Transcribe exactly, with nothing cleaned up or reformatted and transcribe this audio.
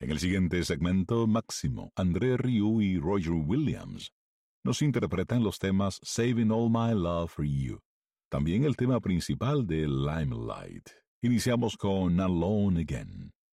En el siguiente segmento, Máximo, André Rieu y Roger Williams nos interpretan los temas Saving All My Love for You, también el tema principal de Limelight. Iniciamos con Alone Again.